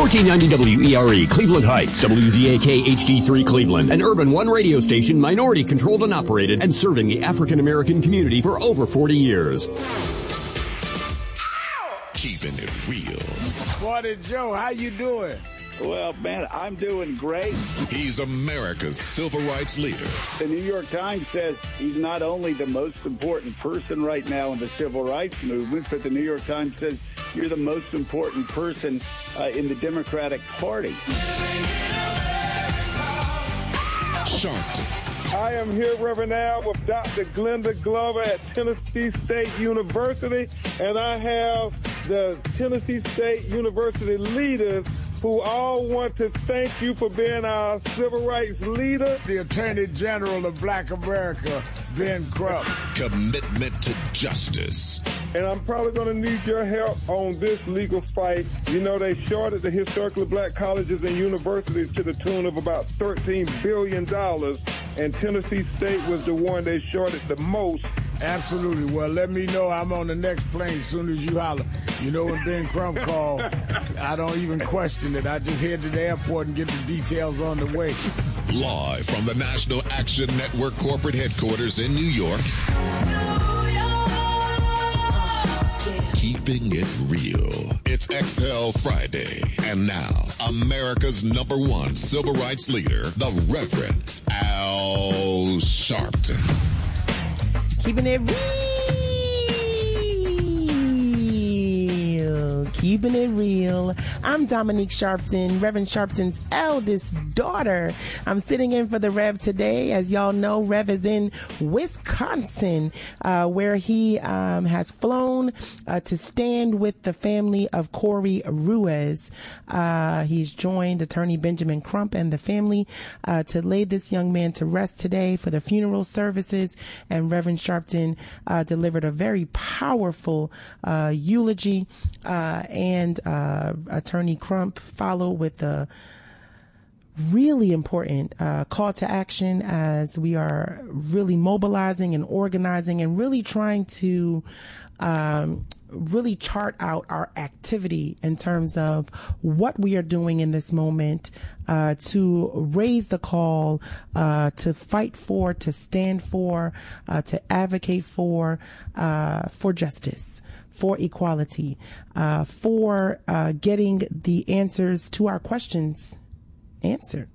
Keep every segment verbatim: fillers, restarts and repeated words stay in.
fourteen ninety W E R E, Cleveland Heights, W D A K H D three Cleveland, an Urban One radio station, minority controlled and operated, and serving the African American community for over forty years. Keeping it real. Morning, Joe. How you doing? Well, man, I'm doing great. He's America's civil rights leader. The New York Times says he's not only the most important person right now in the civil rights movement, but the New York Times says you're the most important person uh, in the Democratic Party. Sharpton. I am here, Reverend Al, with Doctor Glenda Glover at Tennessee State University, and I have the Tennessee State University leaders who all want to thank you for being our civil rights leader. The Attorney General of Black America, Ben Crump. Commitment to justice. And I'm probably going to need your help on this legal fight. You know, they shorted the historically black colleges and universities to the tune of about thirteen billion dollars, and Tennessee State was the one they shorted the most. Absolutely. Well, let me know. I'm on the next plane as soon as you holler. You know, when Ben Crump called, I don't even question it. I just head to the airport and get the details on the way. Live from the National Action Network corporate headquarters in New York. Keeping it real. It's Exhale Friday. And now, America's number one civil rights leader, the Reverend Al Sharpton. Keeping it real. Keeping it real. I'm Dominique Sharpton, Reverend Sharpton's eldest daughter. I'm sitting in for the Rev today. As y'all know, Rev is in Wisconsin, uh, where he um, has flown uh, to stand with the family of Corey Ruiz. Uh, he's joined attorney Benjamin Crump and the family uh, to lay this young man to rest today for the funeral services. And Reverend Sharpton uh, delivered a very powerful uh, eulogy, uh, and uh, attorney Crump followed with a really important uh, call to action as we are really mobilizing and organizing and really trying to um, really chart out our activity in terms of what we are doing in this moment uh, to raise the call, uh, to fight for, to stand for, uh, to advocate for, uh, for justice, for equality, uh, for uh, getting the answers to our questions answered,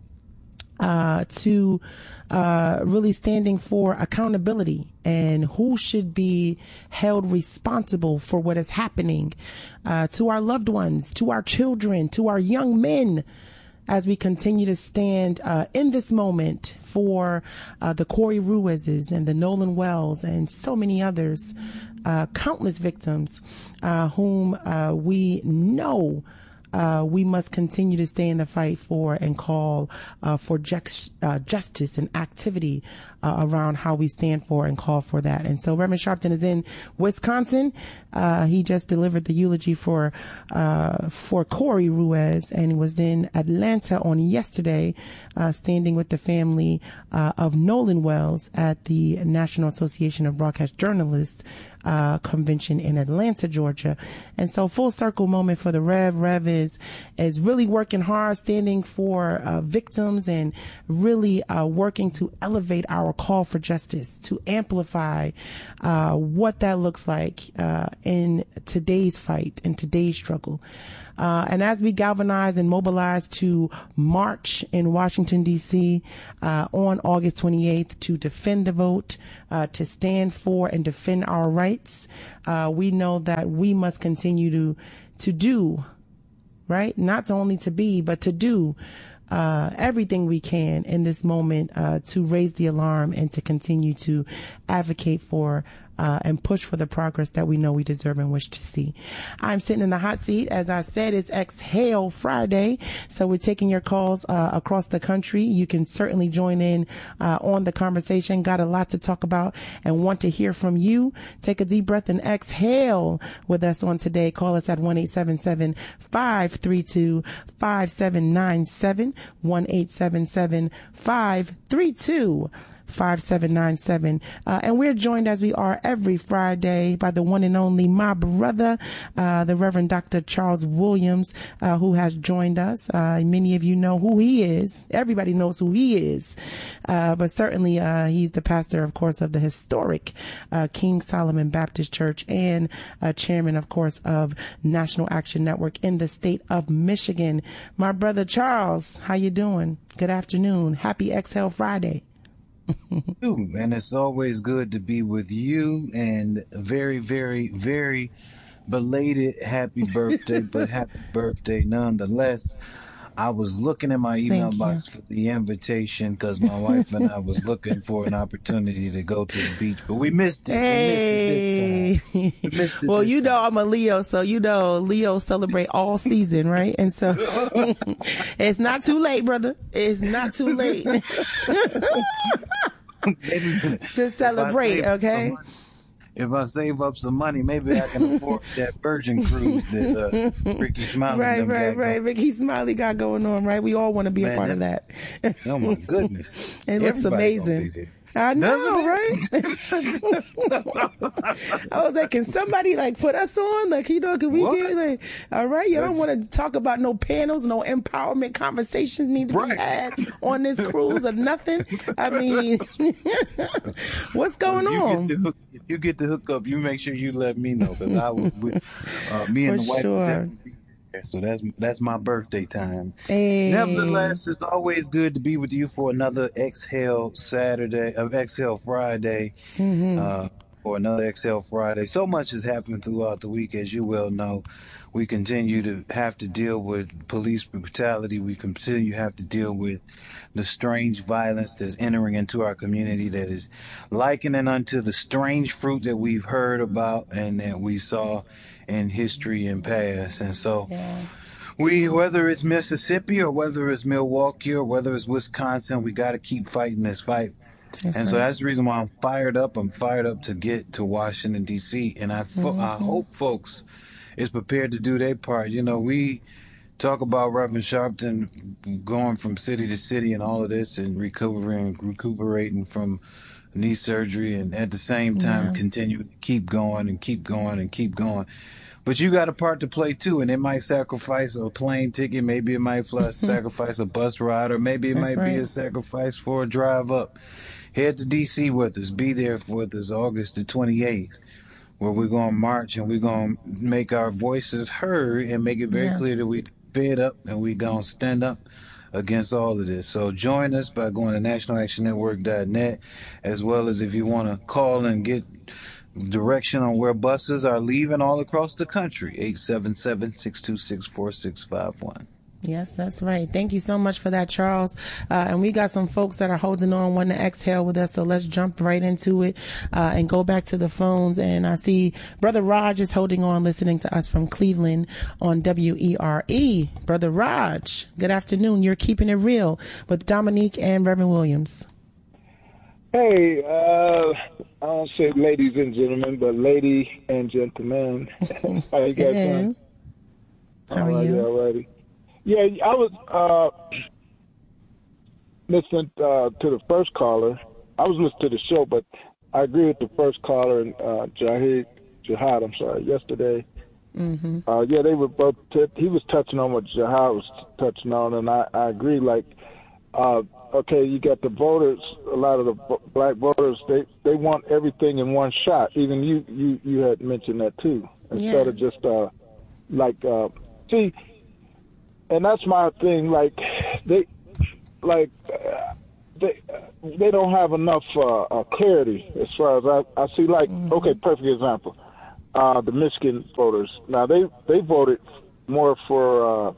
uh, to uh, really standing for accountability and who should be held responsible for what is happening uh, to our loved ones, to our children, to our young men, as we continue to stand uh, in this moment for uh, the Corey Ruizes and the Nolan Wells and so many others, uh, countless victims uh, whom uh, we know Uh, we must continue to stay in the fight for and call uh, for ju- uh, justice and activity uh, around how we stand for and call for that. And so Reverend Sharpton is in Wisconsin. Uh, he just delivered the eulogy for uh, for Corey Ruiz, and he was in Atlanta on yesterday, uh, standing with the family uh, of Nolan Wells at the National Association of Broadcast Journalists Uh, convention in Atlanta, Georgia. And so full circle moment for the Rev. Rev is, is really working hard, standing for uh, victims and really uh, working to elevate our call for justice, to amplify uh, what that looks like uh, in today's fight, in today's struggle. Uh, and as we galvanize and mobilize to march in Washington, D C uh, on August twenty-eighth to defend the vote, uh, to stand for and defend our rights, uh, we know that we must continue to to do, right? Not only to be, but to do uh, everything we can in this moment uh, to raise the alarm and to continue to advocate for Uh, and push for the progress that we know we deserve and wish to see. I'm sitting in the hot seat. As I said, it's Exhale Friday. So we're taking your calls uh, across the country. You can certainly join in uh, on the conversation. Got a lot to talk about and want to hear from you. Take a deep breath and exhale with us on today. Call us at one eight seven seven, five three two, five seven nine seven, one eight seven seven, five three two, five seven nine seven. Uh, and we're joined, as we are every Friday, by the one and only my brother, uh, the Reverend Doctor Charles Williams, uh, who has joined us. Uh, many of you know who he is. Everybody knows who he is. Uh, but certainly uh, he's the pastor, of course, of the historic uh, King Solomon Baptist Church and uh, chairman, of course, of National Action Network in the state of Michigan. My brother Charles, how you doing? Good afternoon. Happy Exhale Friday. And it's always good to be with you, and very, very, very belated happy birthday, but happy birthday nonetheless. I was looking in my email Thank box you. for the invitation because my wife and I was looking for an opportunity to go to the beach, but we missed it. Hey. We missed it this time. We missed it Well, this you know time. I'm a Leo, so you know Leo celebrate all season, right? And so it's not too late, brother. It's not too late to celebrate, okay? Money, if I save up some money, maybe I can afford that Virgin cruise that uh, Ricky Smiley Right, them right, got right. going. Ricky Smiley got going on, right? We all want to be Man, a part of that. Oh my goodness. It looks Everybody gonna be amazing. there. I know, Doesn't right? I was like, can somebody like put us on? Like, you know, can we What? get like, all right, you don't want to talk about no panels, no empowerment conversations need to Right. be had on this cruise or nothing. I mean, what's going Well, you on? Get to hook, if you get to hook up, you make sure you let me know because I will. With, uh, me and For the wife will sure. definitely be there. So that's that's my birthday time. Hey. Nevertheless, it's always good to be with you for another Exhale Saturday of Exhale Friday. Mm-hmm. Uh, for another Exhale Friday. So much has happened throughout the week, as you well know. We continue to have to deal with police brutality. We continue to have to deal with the strange violence that's entering into our community that is likening unto the strange fruit that we've heard about and that we saw in history and past. And so Yeah. we, whether it's Mississippi or whether it's Milwaukee or whether it's Wisconsin, we got to keep fighting this fight. That's and so right. that's the reason why I'm fired up. I'm fired up to get to Washington, D C And I, fo- Mm-hmm. I hope folks is prepared to do their part. You know, we talk about Reverend Sharpton going from city to city and all of this and recovering, recuperating from knee surgery and at the same time Yeah. continue to keep going and keep going and keep going. But you got a part to play too, and it might sacrifice a plane ticket, maybe it might fly, sacrifice a bus ride, or maybe it That's might be right. a sacrifice for a drive up. Head to D C with us. Be there with us August the twenty-eighth, where we're going to march and we're going to make our voices heard and make it very Yes. clear that we fed up and we're going to stand up against all of this. So join us by going to national action network dot net, as well as if you want to call and get direction on where buses are leaving all across the country, eight seven seven, six two six, four six five one. Yes, that's right. Thank you so much for that, Charles. Uh, and we got some folks that are holding on, wanting to exhale with us. So let's jump right into it uh, and go back to the phones. And I see Brother Raj is holding on, listening to us from Cleveland on W E R E. Brother Raj, good afternoon. You're keeping it real with Dominique and Reverend Williams. Hey, uh, I don't say ladies and gentlemen, but lady and gentlemen. How you guys Hello. doing? How are All right, you? all righty. Yeah, I was uh, listening uh, to the first caller. I was listening to the show, but I agree with the first caller and uh, Jahid, Jihad. I'm sorry, yesterday. Mm-hmm. Uh, yeah, they were both. T- he was touching on what Jihad was touching on, and I, I agree. Like, uh, okay, you got the voters. A lot of the b- black voters, they they want everything in one shot. Even you you you had mentioned that too. Instead Yeah. of just uh, like uh, see. And that's my thing. Like they, like uh, they, they don't have enough uh, uh, clarity as far as I, I see. Like, Mm-hmm. okay, perfect example. Uh, the Michigan voters. Now they they voted more for uh,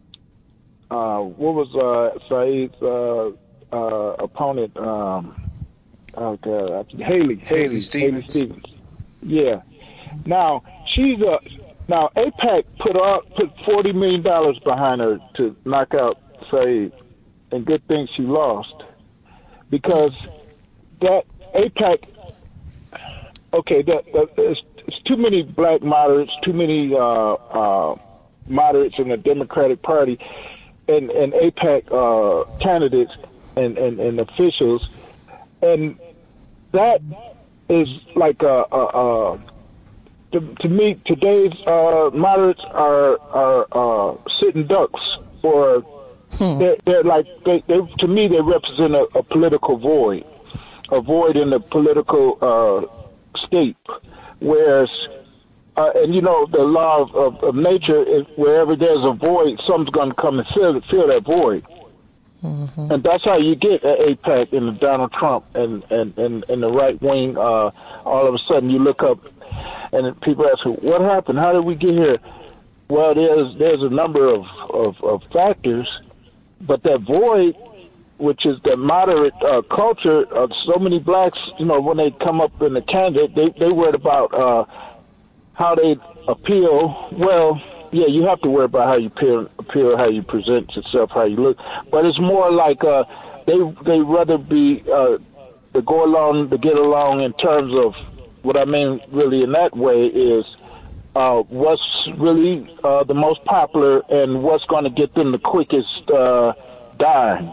uh, what was uh, Saeed's uh, uh, opponent? Um, oh God, Haley. Haley Stevens. Haley Stevens. Yeah. Now she's a. Now, AIPAC put out, put forty million dollars behind her to knock out Saeed, and good thing she lost. Because that AIPAC, okay, that, that it's, it's too many black moderates, too many uh, uh, moderates in the Democratic Party, and, and AIPAC uh, candidates and, and, and officials, and that is like a, a, a to, to me today's uh, moderates are are uh, sitting ducks, or hmm. they're, they're like they, they to me they represent a, a political void, a void in the political uh, scape, whereas. Uh, and you know the law of, of, of nature is wherever there's a void, something's going to come and fill fill that void, mm-hmm. and that's how you get at AIPAC and Donald Trump and and, and, and the right wing. Uh, all of a sudden, you look up, and people ask, "What happened? How did we get here?" Well, there's there's a number of, of, of factors, but that void, which is the moderate uh, culture of so many blacks, you know, when they come up in the candidate, they they worried about. Uh, How they appeal, well, yeah, you have to worry about how you appeal, appeal, how you present yourself, how you look. But it's more like uh, they they rather be uh, to go along, to get along in terms of what I mean really in that way is uh, what's really uh, the most popular and what's going to get them the quickest uh, dime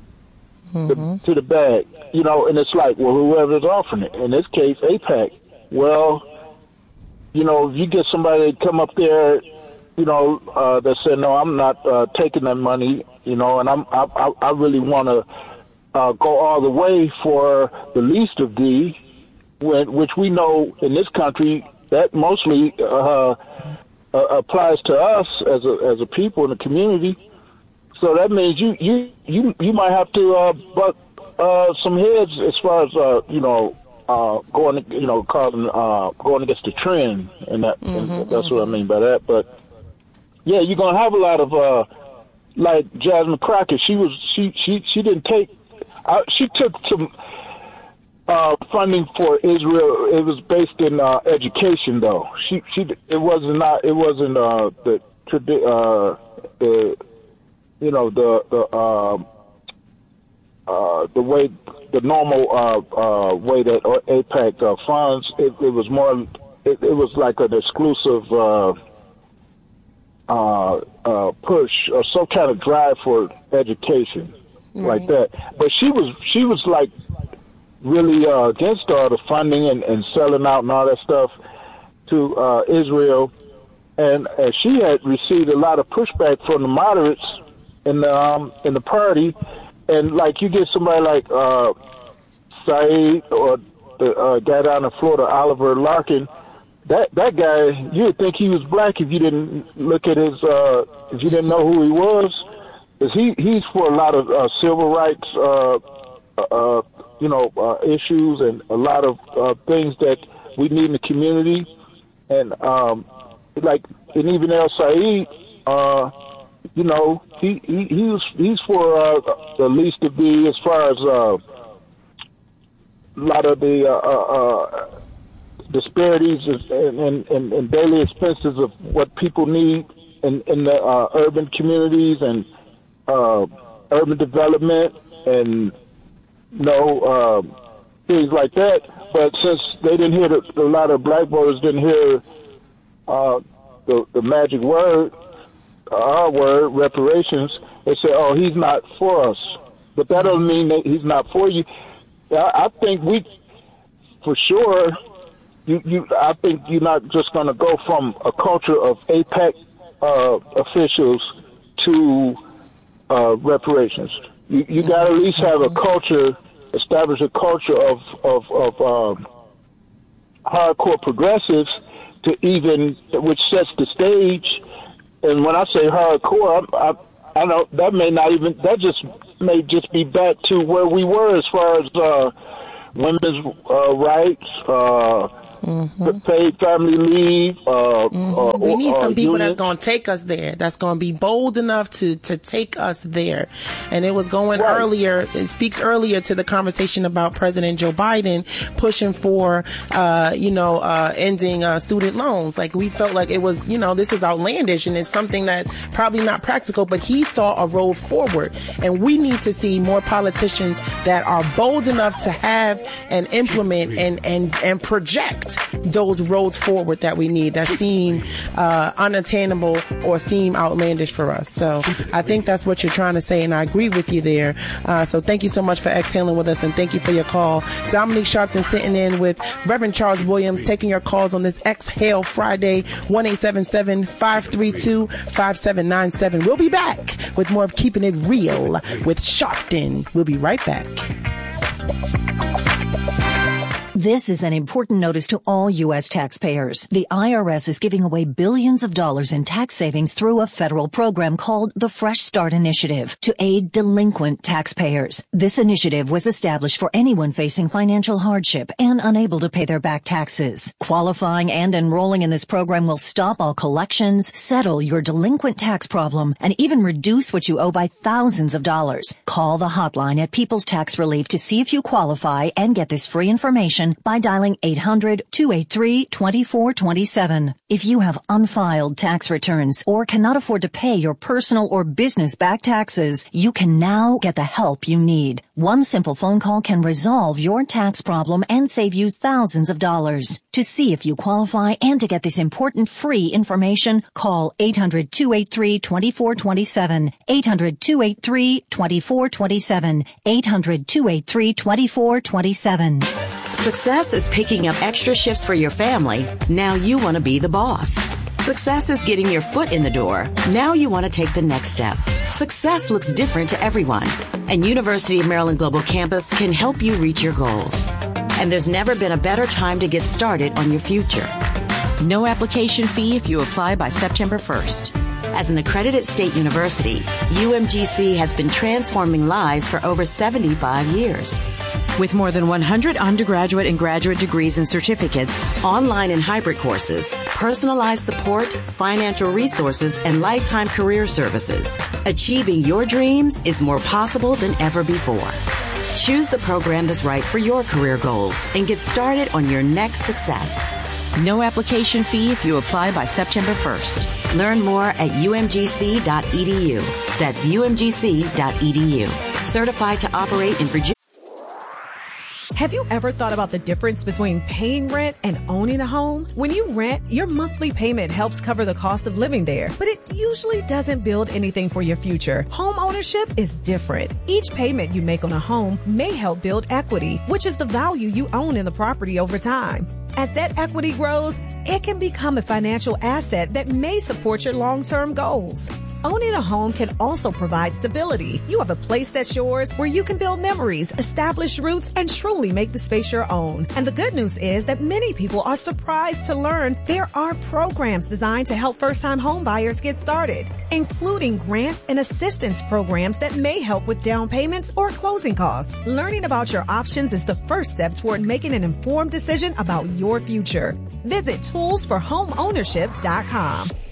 mm-hmm. to, to the bag. You know, and it's like, well, whoever's offering it. In this case, AIPAC. Well, you know, if you get somebody to come up there, you know, uh, that said, no, I'm not uh, taking that money, you know, and I'm, I, I, I really want to uh, go all the way for the least of thee, when, which we know in this country that mostly uh, uh, applies to us as a as a people in the community. So that means you you you, you might have to uh, butt uh, some heads as far as uh, you know. Uh, going, you know, causing, uh, going against the trend, and that, mm-hmm, and that's mm-hmm. what I mean by that. But yeah, you're gonna have a lot of, uh, like Jasmine Crockett. She was, she, she, she didn't take, uh, she took some uh, funding for Israel. It was based in uh, education, though. She, she, it wasn't not, it wasn't uh, the, uh, the, you know, the the. Uh, Uh, the way, the normal uh, uh, way that AIPAC uh, funds, it, it was more, it, it was like an exclusive uh, uh, uh, push or some kind of drive for education, mm-hmm. like that. But she was, she was like really uh, against all the funding and, and selling out and all that stuff to uh, Israel, and uh, she had received a lot of pushback from the moderates in the um, in the party. And like you get somebody like uh, Saeed or the uh, guy down in Florida, Oliver Larkin, that that guy, you would think he was black if you didn't look at his, uh, if you didn't know who he was. Because he, he's for a lot of uh, civil rights, uh, uh, you know, uh, issues and a lot of uh, things that we need in the community. And um, like, and even El Saeed, uh, you know, he, he he's he's for uh, the least to be as far as uh, a lot of the uh, uh, disparities and, and, and, and daily expenses of what people need in, in the uh, urban communities and uh, urban development and you know uh, things like that. But since they didn't hear the, a lot of black voters didn't hear uh, the the magic word. Our word, reparations, they say, oh, he's not for us. But that doesn't mean that he's not for you. I, I think we, for sure, you, you, I think you're not just going to go from a culture of AIPAC uh, officials to uh, reparations. You, you got to at least have a culture, establish a culture of, of, of um, hardcore progressives to even, which sets the stage. And when I say hardcore, I, I, I know that may not even, that just may just be back to where we were as far as uh, women's uh, rights, uh, mm-hmm. paid family leave. Uh, mm-hmm. uh, we need some uh, people unions. that's going to take us there, that's going to be bold enough to, to take us there. And it was going right. earlier, it speaks earlier to the conversation about President Joe Biden pushing for, uh, you know, uh, ending uh, student loans. Like we felt like it was, you know, this was outlandish and it's something that's probably not practical, but he saw a road forward. And we need to see more politicians that are bold enough to have and implement and, and, and project not those roads forward that we need that seem uh, unattainable or seem outlandish for us. So I think that's what you're trying to say, and I agree with you there. Uh, so thank you so much for exhaling with us, and thank you for your call. Dominique Sharpton sitting in with Reverend Charles Williams, taking your calls on this Exhale Friday, one eight seven seven, five three two, five seven nine seven. We'll be back with more of Keeping It Real with Sharpton. We'll be right back. This is an important notice to all U S taxpayers. The I R S is giving away billions of dollars in tax savings through a federal program called the Fresh Start Initiative to aid delinquent taxpayers. This initiative was established for anyone facing financial hardship and unable to pay their back taxes. Qualifying and enrolling in this program will stop all collections, settle your delinquent tax problem, and even reduce what you owe by thousands of dollars. Call the hotline at People's Tax Relief to see if you qualify and get this free information by dialing eight hundred, two eight three, two four two seven. If you have unfiled tax returns or cannot afford to pay your personal or business back taxes, you can now get the help you need. One simple phone call can resolve your tax problem and save you thousands of dollars. To see if you qualify and to get this important free information, call eight hundred, two eight three, two four two seven, eight hundred, two eight three, two four two seven, eight hundred, two eight three, two four two seven. Success is picking up extra shifts for your family. Now you want to be the boss. Success is getting your foot in the door. Now you want to take the next step. Success looks different to everyone, and University of Maryland Global Campus can help you reach your goals. And there's never been a better time to get started on your future. No application fee if you apply by September first. As an accredited state university, U M G C has been transforming lives for over seventy-five years. With more than one hundred undergraduate and graduate degrees and certificates, online and hybrid courses, personalized support, financial resources, and lifetime career services, achieving your dreams is more possible than ever before. Choose the program that's right for your career goals and get started on your next success. No application fee if you apply by September first. Learn more at U M G C dot E D U. That's U M G C dot E D U. Certified to operate in Virginia. Have you ever thought about the difference between paying rent and owning a home? When you rent, your monthly payment helps cover the cost of living there, but it usually doesn't build anything for your future. Home ownership is different. Each payment you make on a home may help build equity, which is the value you own in the property over time. As that equity grows, it can become a financial asset that may support your long-term goals. Owning a home can also provide stability. You have a place that's yours where you can build memories, establish roots, and truly make the space your own. And the good news is that many people are surprised to learn there are programs designed to help first-time home buyers get started, including grants and assistance programs that may help with down payments or closing costs. Learning about your options is the first step toward making an informed decision about your future. Visit tools for home ownership dot com.